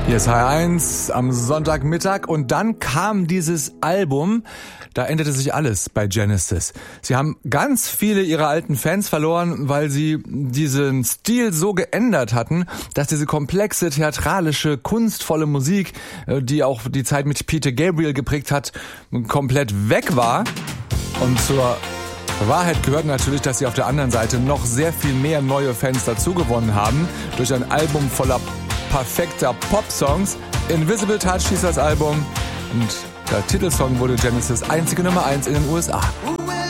Hier ist H1 am Sonntagmittag und dann kam dieses Album, da änderte sich alles bei Genesis. Sie haben ganz viele ihrer alten Fans verloren, weil sie diesen Stil so geändert hatten, dass diese komplexe, theatralische, kunstvolle Musik, die auch die Zeit mit Peter Gabriel geprägt hat, komplett weg war. Und zur Wahrheit gehört natürlich, dass sie auf der anderen Seite noch sehr viel mehr neue Fans dazu gewonnen haben, durch ein Album voller perfekter Pop-Songs. Invisible Touch hieß das Album und der Titelsong wurde Genesis' einzige Nummer 1 in den USA.